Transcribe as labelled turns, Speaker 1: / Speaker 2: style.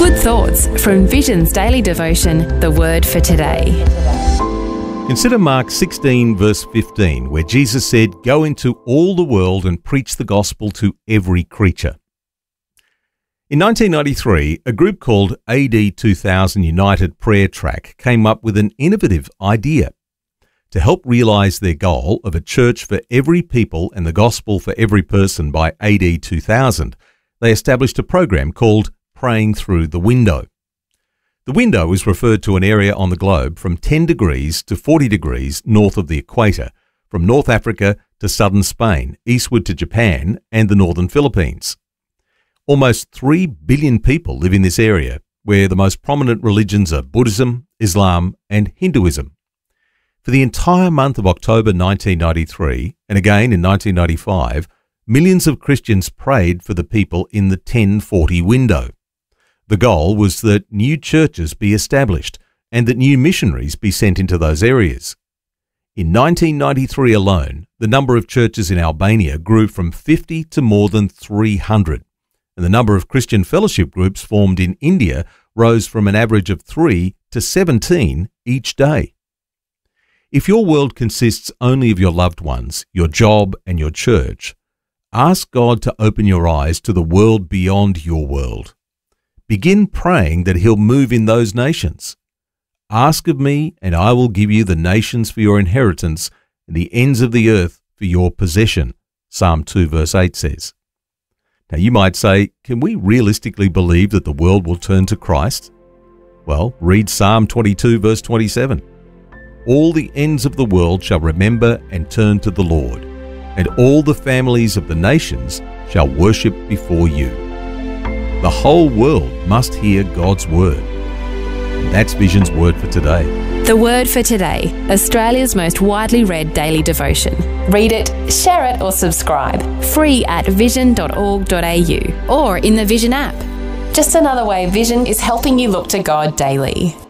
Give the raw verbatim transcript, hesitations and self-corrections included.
Speaker 1: Good thoughts from Vision's daily devotion, The Word for Today.
Speaker 2: Consider Mark sixteen verse fifteen, where Jesus said, "Go into all the world and preach the gospel to every creature." In nineteen ninety-three, a group called A D two thousand United Prayer Track came up with an innovative idea. To help realise their goal of a church for every people and the gospel for every person by A D two thousand, they established a program called Praying Through the Window. The window is referred to an area on the globe from ten degrees to forty degrees north of the equator, from North Africa to southern Spain, eastward to Japan and the northern Philippines. Almost three billion people live in this area, where the most prominent religions are Buddhism, Islam and Hinduism. For the entire month of October nineteen ninety-three, and again in nineteen ninety-five, millions of Christians prayed for the people in the ten forty window. The goal was that new churches be established and that new missionaries be sent into those areas. In nineteen ninety-three alone, the number of churches in Albania grew from fifty to more than three hundred, and the number of Christian fellowship groups formed in India rose from an average of three to seventeen each day. If your world consists only of your loved ones, your job and your church, ask God to open your eyes to the world beyond your world. Begin praying that He'll move in those nations. Ask of me, and I will give you the nations for your inheritance and the ends of the earth for your possession, Psalm two verse eight says. Now you might say, can we realistically believe that the world will turn to Christ? Well, read Psalm twenty-two verse twenty-seven. All the ends of the world shall remember and turn to the Lord, and all the families of the nations shall worship before you. The whole world must hear God's word. And that's Vision's Word for Today.
Speaker 1: The Word for Today, Australia's most widely read daily devotion. Read it, share it or subscribe. Free at vision dot org dot a u or in the Vision app. Just another way Vision is helping you look to God daily.